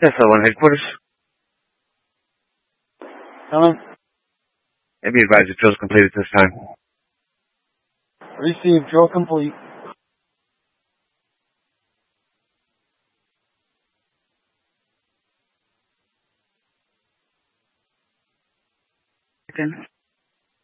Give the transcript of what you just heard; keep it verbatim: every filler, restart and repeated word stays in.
Yes, I want headquarters. Coming. Maybe advise your drills completed this time. Receive. Drill complete. Second.